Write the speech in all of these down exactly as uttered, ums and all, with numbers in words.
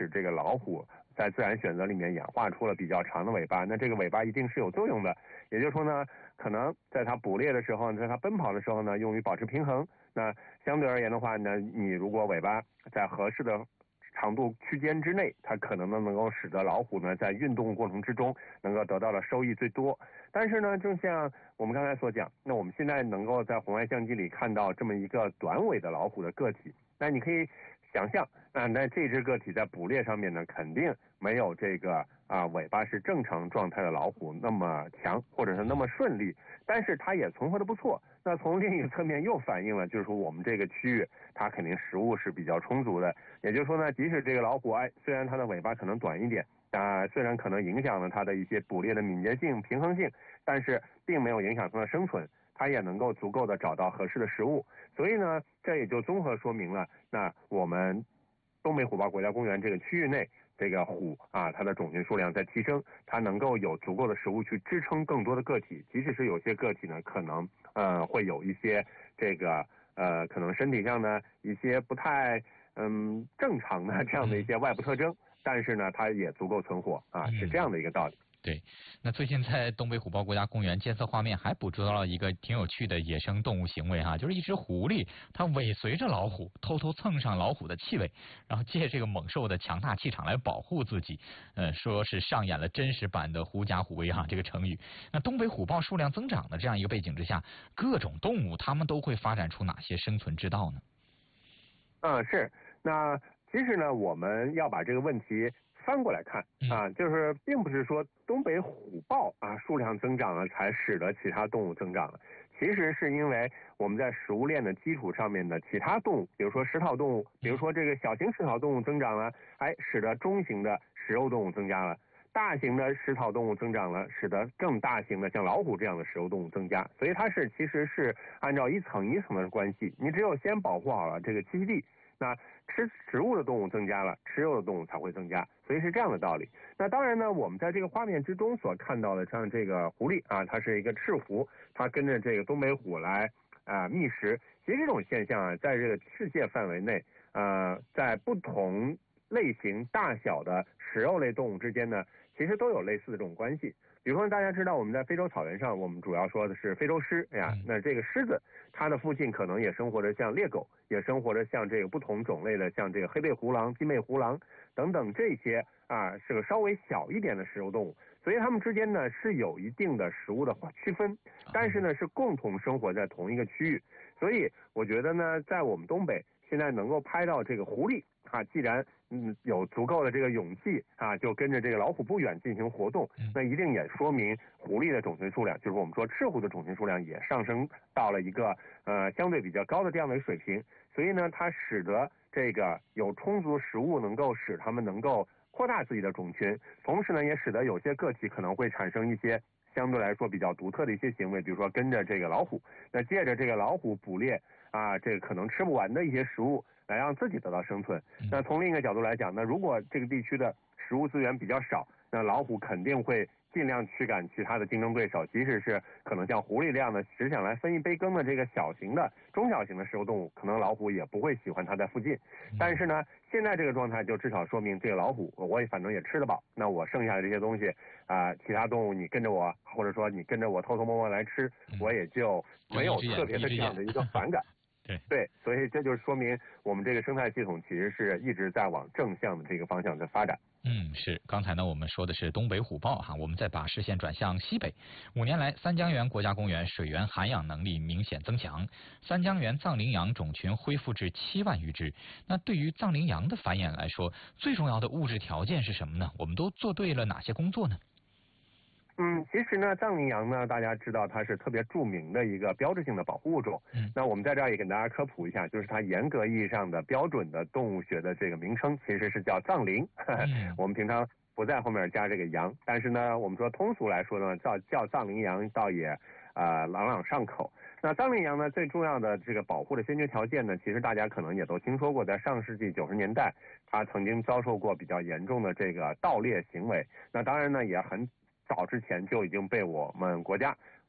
这个老虎在自然选择里面演化出了比较长的尾巴，那这个尾巴一定是有作用的。也就是说呢，可能在它捕猎的时候，在它奔跑的时候呢，用于保持平衡。那相对而言的话呢，你如果尾巴在合适的长度区间之内，它可能呢能够使得老虎呢在运动过程之中能够得到的收益最多。但是呢，正像我们刚才所讲，那我们现在能够在红外相机里看到这么一个短尾的老虎的个体，那你可以想象，那那这只个体在捕猎上面呢，肯定没有这个啊尾巴是正常状态的老虎那么强，或者是那么顺利，但是它也存活的不错。那从另一个侧面又反映了，就是说我们这个区域它肯定食物是比较充足的。也就是说呢，即使这个老虎哎，虽然它的尾巴可能短一点啊、呃，虽然可能影响了它的一些捕猎的敏捷性、平衡性，但是并没有影响它的生存。它也能够足够的找到合适的食物，所以呢，这也就综合说明了，那我们东北虎豹国家公园这个区域内，这个虎啊，它的种群数量在提升，它能够有足够的食物去支撑更多的个体，即使是有些个体呢，可能呃会有一些这个呃可能身体上的一些不太嗯正常的这样的一些外部特征，但是呢，它也足够存活啊，是这样的一个道理。 对，那最近在东北虎豹国家公园监测画面还捕捉到了一个挺有趣的野生动物行为哈，就是一只狐狸，它尾随着老虎，偷偷蹭上老虎的气味，然后借这个猛兽的强大气场来保护自己，呃，说是上演了真实版的狐假虎威哈这个成语。那东北虎豹数量增长的这样一个背景之下，各种动物它们都会发展出哪些生存之道呢？ 嗯，是。那其实呢，我们要把这个问题翻过来看啊，就是并不是说东北虎豹啊数量增长了才使得其他动物增长了，其实是因为我们在食物链的基础上面的其他动物，比如说食草动物，比如说这个小型食草动物增长了，哎，使得中型的食肉动物增加了。大型的食草动物增长了，使得更大型的像老虎这样的食肉动物增加，所以它是其实是按照一层一层的关系，你只有先保护好了这个栖息地，那吃食物的动物增加了，吃肉的动物才会增加，所以是这样的道理。那当然呢，我们在这个画面之中所看到的，像这个狐狸啊，它是一个赤狐，它跟着这个东北虎来啊、呃、觅食。其实这种现象啊，在这个世界范围内，呃，在不同类型大小的食肉类动物之间呢，其实都有类似的这种关系。比如说大家知道我们在非洲草原上，我们主要说的是非洲狮呀，那这个狮子它的附近可能也生活着像猎狗，也生活着像这个不同种类的像这个黑背狐狼、金背狐狼等等这些啊，是个稍微小一点的食肉动物，所以它们之间呢是有一定的食物的区分，但是呢是共同生活在同一个区域。所以我觉得呢，在我们东北现在能够拍到这个狐狸啊，既然嗯有足够的这个勇气啊，就跟着这个老虎不远进行活动，那一定也说明狐狸的种群数量，就是我们说赤狐的种群数量也上升到了一个呃相对比较高的这样的一个水平。所以呢，它使得这个有充足食物能够使它们能够扩大自己的种群，同时呢，也使得有些个体可能会产生一些相对来说比较独特的一些行为，比如说跟着这个老虎，那借着这个老虎捕猎啊，这个可能吃不完的一些食物来让自己得到生存。那从另一个角度来讲，那如果这个地区的食物资源比较少，那老虎肯定会尽量驱赶其他的竞争对手，即使是可能像狐狸这样的只想来分一杯羹的这个小型的中小型的食肉动物，可能老虎也不会喜欢它在附近。但是呢，现在这个状态就至少说明这个老虎我也反正也吃得饱，那我剩下的这些东西啊、呃，其他动物你跟着我，或者说你跟着我偷偷摸摸来吃，我也就没有特别的这样的一个反感。 对对，所以这就是说明我们这个生态系统其实是一直在往正向的这个方向在发展。 嗯，是。刚才呢，我们说的是东北虎豹哈，我们再把视线转向西北。五年来，三江源国家公园水源涵养能力明显增强，三江源藏羚羊种群恢复至七万余只。那对于藏羚羊的繁衍来说，最重要的物质条件是什么呢？我们都做对了哪些工作呢？ 嗯，其实呢，藏羚羊呢，大家知道它是特别著名的一个标志性的保护物种。嗯，那我们在这儿也给大家科普一下，就是它严格意义上的标准的动物学的这个名称其实是叫藏羚。嗯、我们平常不在后面加这个羊，但是呢，我们说通俗来说呢，叫叫藏羚羊倒也啊、呃、朗朗上口。那藏羚羊呢，最重要的这个保护的先决条件呢，其实大家可能也都听说过，在上世纪九十年代，它曾经遭受过比较严重的这个盗猎行为。那当然呢，也很早之前就已经被我们国家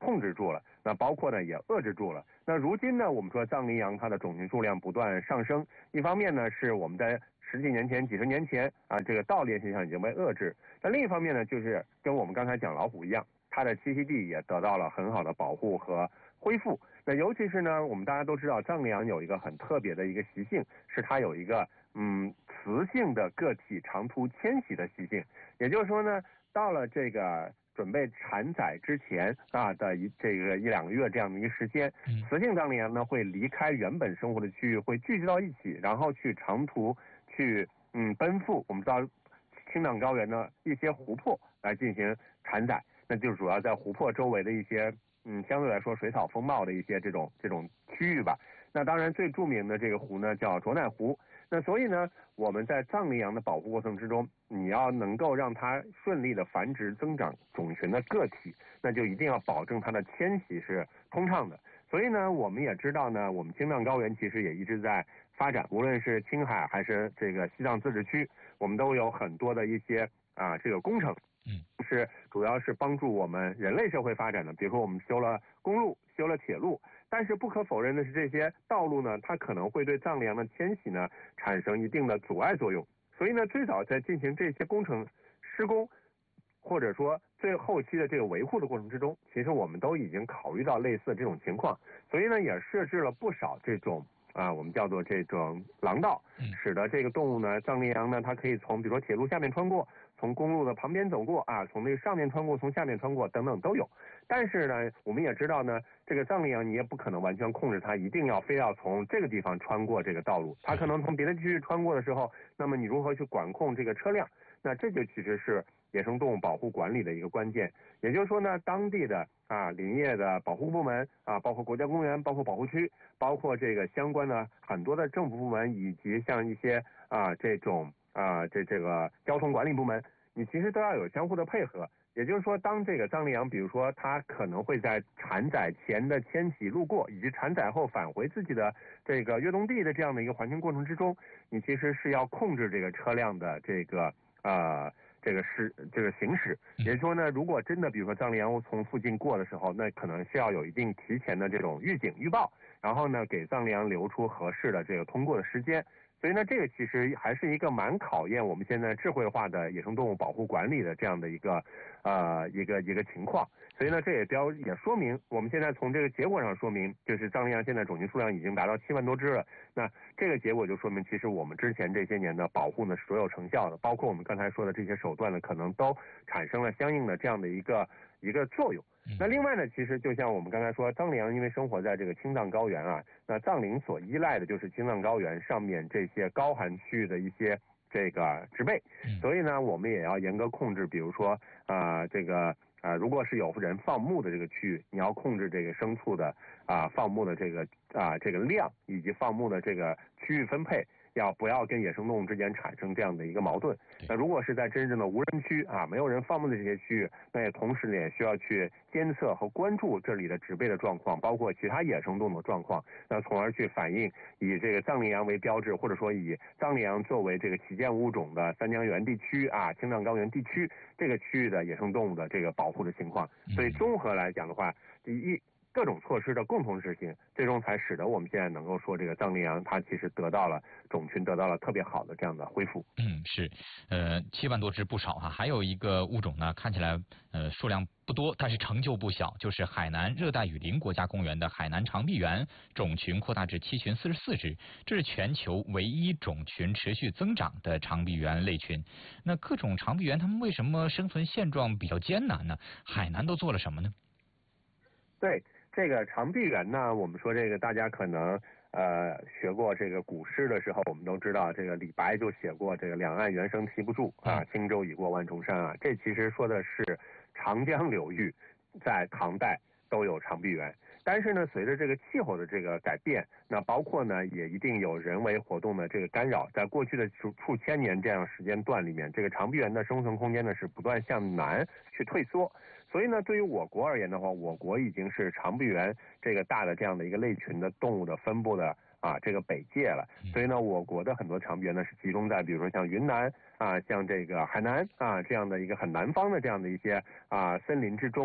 控制住了，那包括呢也遏制住了。那如今呢，我们说藏羚羊它的种群数量不断上升，一方面呢是我们在十几年前、几十年前啊，这个盗猎现象已经被遏制；那另一方面呢，就是跟我们刚才讲老虎一样，它的栖息地也得到了很好的保护和恢复。那尤其是呢，我们大家都知道，藏羚羊有一个很特别的一个习性，是它有一个嗯雌性的个体长途迁徙的习性。也就是说呢，到了这个准备产崽之前啊的一这个一两个月这样的一个时间，雌性藏羚羊呢会离开原本生活的区域，会聚集到一起，然后去长途去嗯奔赴我们知道青藏高原的一些湖泊来进行产崽，那就是主要在湖泊周围的一些嗯相对来说水草丰茂的一些这种这种区域吧。那当然最著名的这个湖呢叫卓乃湖。那所以呢，我们在藏羚羊的保护过程之中，你要能够让它顺利的繁殖增长种群的个体，那就一定要保证它的迁徙是通畅的。所以呢，我们也知道呢，我们青藏高原其实也一直在发展，无论是青海还是这个西藏自治区，我们都有很多的一些啊这个工程， 嗯， 是主要是帮助我们人类社会发展的。比如说我们修了公路，修了铁路，但是不可否认的是，这些道路呢，它可能会对藏羚羊的迁徙呢产生一定的阻碍作用。所以呢，最早在进行这些工程施工，或者说最后期的这个维护的过程之中，其实我们都已经考虑到类似这种情况，所以呢，也设置了不少这种啊，我们叫做这种廊道，使得这个动物呢，藏羚羊呢，它可以从比如说铁路下面穿过，从公路的旁边走过啊，从那个上面穿过，从下面穿过等等都有。但是呢，我们也知道呢，这个藏羚羊你也不可能完全控制它，一定要非要从这个地方穿过这个道路，它可能从别的区域穿过的时候，那么你如何去管控这个车辆？那这就其实是野生动物保护管理的一个关键。也就是说呢，当地的啊林业的保护部门啊，包括国家公园，包括保护区，包括这个相关的很多的政府部门，以及像一些啊这种啊这这个交通管理部门，你其实都要有相互的配合。也就是说，当这个藏羚羊，比如说它可能会在产崽前的迁徙路过，以及产崽后返回自己的这个跃动地的这样的一个环境过程之中，你其实是要控制这个车辆的这个呃这个是这个行驶。也就是说呢，如果真的比如说藏羚羊从附近过的时候，那可能是要有一定提前的这种预警预报，然后呢给藏羚羊留出合适的这个通过的时间。所以呢，这个其实还是一个蛮考验我们现在智慧化的野生动物保护管理的这样的一个呃一个一个情况。所以呢，这也标也说明我们现在从这个结果上说明，就是藏羚羊现在种群数量已经达到七万多只了。那这个结果就说明，其实我们之前这些年的保护呢是所有成效的，包括我们刚才说的这些手段呢，可能都产生了相应的这样的一个一个作用。那另外呢，其实就像我们刚才说，藏羚羊因为生活在这个青藏高原啊，那藏羚所依赖的就是青藏高原上面这些高寒区域的一些这个植被，所以呢，我们也要严格控制，比如说啊、呃、这个啊、呃，如果是有人放牧的这个区域，你要控制这个牲畜的啊、呃、放牧的这个啊、呃、这个量以及放牧的这个区域分配。要不要跟野生动物之间产生这样的一个矛盾？那如果是在真正的无人区啊，没有人放牧的这些区域，那也同时也需要去监测和关注这里的植被的状况，包括其他野生动物的状况，那从而去反映以这个藏羚羊为标志，或者说以藏羚羊作为这个旗舰物种的三江源地区啊、青藏高原地区这个区域的野生动物的这个保护的情况。所以综合来讲的话，第一。各种措施的共同实行，最终才使得我们现在能够说这个藏羚羊它其实得到了种群得到了特别好的这样的恢复。 嗯，是，呃，七万多只不少哈。还有一个物种呢，看起来呃数量不多，但是成就不小，就是海南热带雨林国家公园的海南长臂猿种群扩大至七群四十四只，这是全球唯一种群持续增长的长臂猿类群。那各种长臂猿它们为什么生存现状比较艰难呢？海南都做了什么呢？ 对。这个长臂猿呢，我们说这个大家可能呃学过这个古诗的时候，我们都知道这个李白就写过这个两岸猿声啼不住啊，轻舟已过万重山啊。这其实说的是长江流域在唐代都有长臂猿，但是呢，随着这个气候的这个改变，那包括呢也一定有人为活动的这个干扰，在过去的数数千年这样时间段里面，这个长臂猿的生存空间呢是不断向南去退缩。所以呢，对于我国而言的话，我国已经是长臂猿这个大的这样的一个类群的动物的分布的啊这个北界了。所以呢，我国的很多长臂猿呢是集中在比如说像云南啊、像这个海南啊这样的一个很南方的这样的一些啊森林之中。所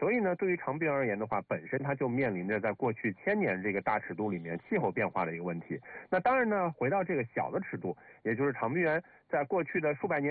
所以呢，对于长臂猿而言的话，本身它就面临着在过去千年这个大尺度里面气候变化的一个问题。那当然呢，回到这个小的尺度，也就是长臂猿在过去的数百年